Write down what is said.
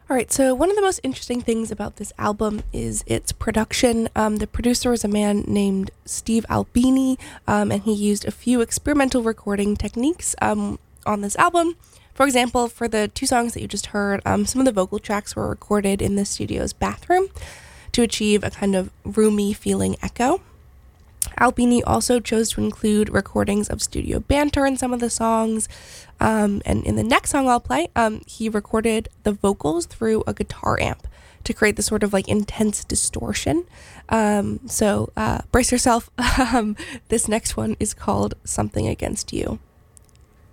All right, so one of the most interesting things about this album is its production. The producer is a man named Steve Albini, and he used a few experimental recording techniques on this album. For example, for the two songs that you just heard, some of the vocal tracks were recorded in the studio's bathroom to achieve a kind of roomy feeling echo. Albini also chose to include recordings of studio banter in some of the songs, and in the next song I'll play, he recorded the vocals through a guitar amp to create this sort of like intense distortion. So brace yourself. This next one is called Something Against You.